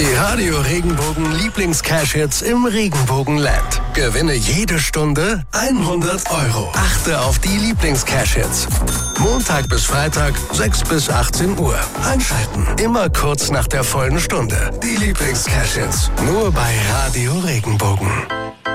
Die Radio Regenbogen Lieblings-Cash-Hits im Regenbogenland. Gewinne jede Stunde 100 €. Achte auf die Lieblings-Cash-Hits. Montag bis Freitag, 6 bis 18 Uhr. Einschalten. Immer kurz nach der vollen Stunde. Die Lieblings-Cash-Hits. Nur bei Radio Regenbogen.